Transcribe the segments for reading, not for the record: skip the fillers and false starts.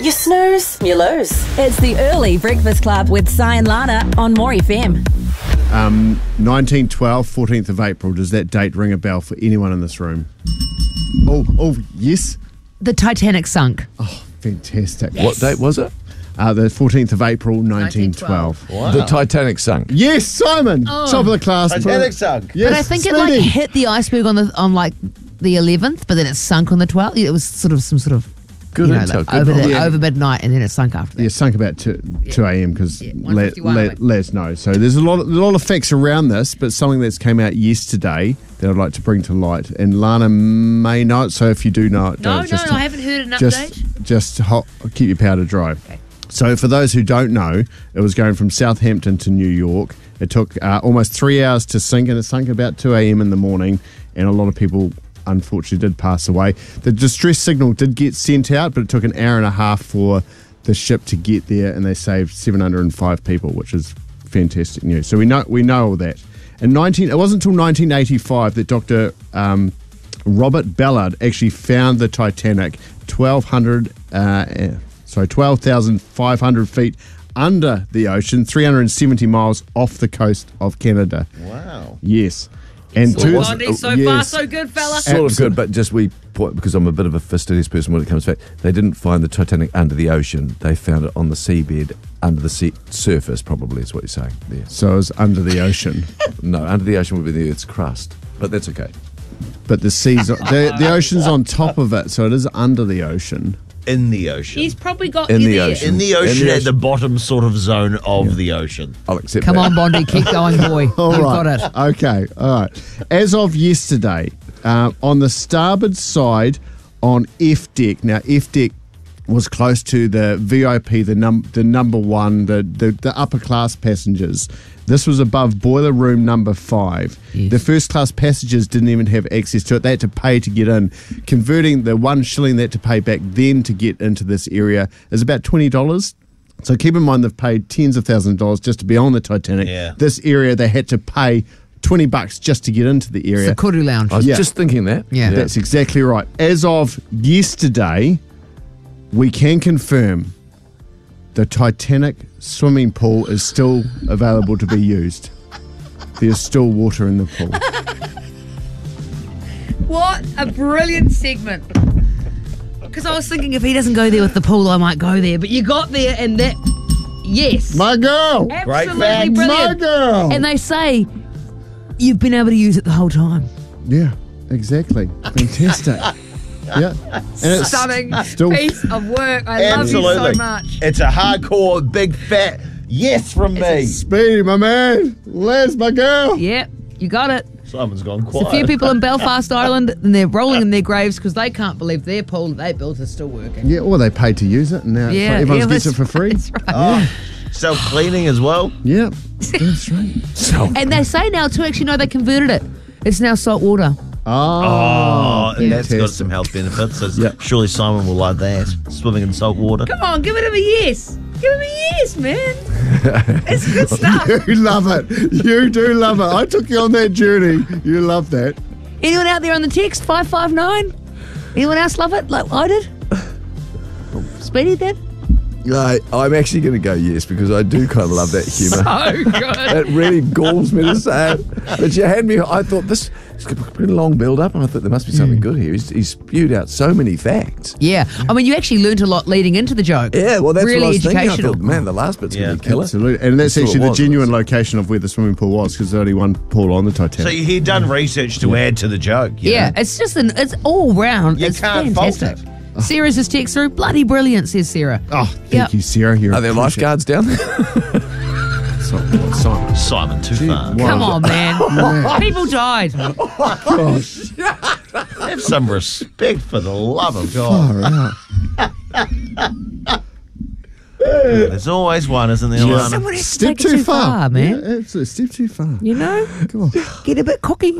You snooze, you lose. It's the Early Breakfast Club with Si and Lana on More FM. 1912, 14th of April. Does that date ring a bell for anyone in this room? Oh, yes. The Titanic sunk. Oh, fantastic. Yes. What date was it? The 14th of April, 1912. Wow. The Titanic sunk. Yes, Simon. Top of the class. Titanic sunk. Yes, But I think it hit the iceberg on the 11th, but then it sunk on the 12th. It was sort of some sort of good intel. Over midnight, and then it sunk after that. Yeah, sunk about 2 a.m. because 1:51 let us know. So there's a lot of facts around this, but something that's came out yesterday that I'd like to bring to light. And Lana may know it, so if you do know it, No, I haven't heard an update. Just keep your powder dry. Okay. So for those who don't know, it was going from Southampton to New York. It took almost 3 hours to sink, and it sunk about 2 a.m. in the morning, and a lot of people unfortunately did pass away. The distress signal did get sent out, but it took an hour and a half for the ship to get there, and they saved 705 people, which is fantastic news. So we know all that. It wasn't until 1985 that Dr. Robert Ballard actually found the Titanic 12,500 feet under the ocean, 370 miles off the coast of Canada. Wow. Yes. And So far, so good, fella. Sort of good, but because I'm a bit of a fastidious person when it comes to that, they didn't find the Titanic under the ocean. They found it on the seabed, under the surface, probably is what you're saying there. So it was under the ocean. No, under the ocean would be the Earth's crust, but that's okay. But the ocean's on top of it, so it is under the ocean. In the ocean. He's probably got In you the there. ocean. In the ocean, at the bottom sort of zone of the ocean. I'll accept Come that. on, Bondi, keep going, boy. All You've right. got it. Okay. All right. As of yesterday, on the starboard side on F deck. Now, F deck was close to the VIP, the number one, the upper class passengers. This was above boiler room number 5. Yes. The first class passengers didn't even have access to it. They had to pay to get in. Converting the 1 shilling they had to pay back then to get into this area is about $20. So keep in mind they've paid tens of thousands of dollars just to be on the Titanic. Yeah. This area they had to pay $20 just to get into the It's area. the Kuru Lounge. I was just thinking that. Yeah. That's exactly right. As of yesterday, we can confirm the Titanic swimming pool is still available to be used. There's still water in the pool. What a brilliant segment. Because I was thinking if he doesn't go there with the pool, I might go there. But you got there and that, yes. My girl! Absolutely fact. brilliant. My girl! And they say you've been able to use it the whole time. Yeah, exactly. Fantastic. Yeah. And it's Stunning still piece of work. I love you so much. It's a hardcore, big, fat yes from me. Speedy, my man. Les, my girl. Yep, you got it. Simon's gone There's quiet. a few people in Belfast, Ireland, and they're rolling in their graves because they can't believe their pool that they built is still working. Yeah, or they paid to use it and now it's like everyone gets it for free. That's right. Oh, self-cleaning as well. Yeah, that's right. And they say now too, actually, no, they converted it. It's now salt water. Oh, and that's got fantastic. some health benefits. So Yep. surely Simon will like that. Swimming in salt water. Come on, give it a yes. Give him a yes, man. It's good stuff. You love it. You do love it. I took you on that journey. You love that. Anyone out there on the text, 559? Anyone else love it like I did? Speedy then? I'm actually going to go yes because I do kind of love that humour. Oh, good. It really galls me to say it. But you had me, I thought it's a pretty long build up and I thought there must be something good here. He's spewed out so many facts. Yeah. I mean, you actually learned a lot leading into the joke. Yeah, well, that's really what I was thinking. I educational. thought, man, the last bit's going to be killer. Absolutely. And that's That's what actually it the was. genuine location of where the swimming pool was because there's only one pool on the Titanic. So he'd done research to add to the joke. you Yeah, know? it's just it's all round. You it's can't fault fantastic. Sarah's just text through. Bloody brilliant, says Sarah. Oh, thank Yep. you, Sarah. You're Are there lifeguards down there? Simon. Simon, too far. Wow. Come on, man. People died. Have some respect for the love of God. Far out. There's always one, isn't there, Lana? Someone has to Step take it too far. man. Yeah, absolutely. Step too far. You know? Come on. Get a bit cocky.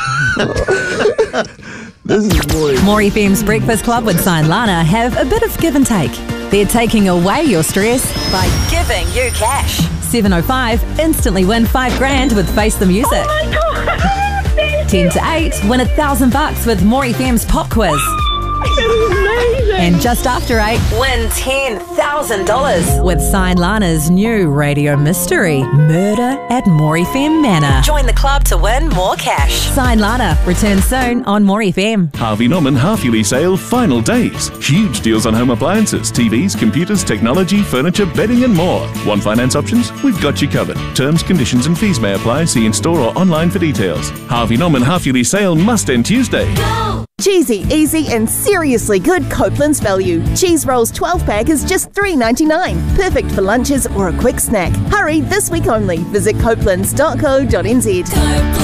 This is more. More FM's Breakfast Club with Si and Lana have a bit of give and take. They're taking away your stress by giving you cash. 7:05, instantly win $5,000 with Face the Music. Oh my God. 10 to 8, win $1,000 with More FM's Pop Quiz. And just after 8, win $10,000 with Sign Lana's new radio mystery, Murder at More FM Manor. Join the club to win more cash. Sign Lana returns soon on More FM. Harvey Norman half-yearly sale final days. Huge deals on home appliances, TVs, computers, technology, furniture, bedding and more. Want finance options? We've got you covered. Terms, conditions and fees may apply. See in store or online for details. Harvey Norman half-yearly sale must end Tuesday. Cheesy, easy and seriously good Copeland's value. Cheese rolls 12-pack is just $3.99. Perfect for lunches or a quick snack. Hurry, this week only. Visit copelands.co.nz.